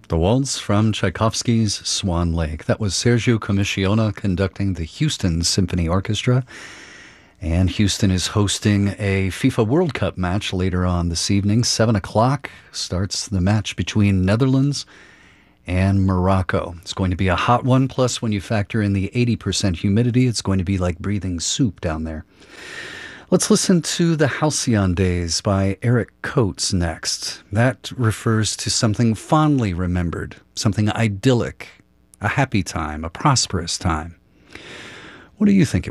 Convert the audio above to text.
The waltz from Tchaikovsky's Swan Lake. That was Sergio Commissiona conducting the Houston Symphony Orchestra. And Houston is hosting a FIFA World Cup match later on this evening. 7 o'clock starts the match between Netherlands and Morocco. It's going to be a hot one. Plus, when you factor in the 80% humidity, it's going to be like breathing soup down there. Let's listen to The Halcyon Days by Eric Coates next. That refers to something fondly remembered, something idyllic, a happy time, a prosperous time. What do you think it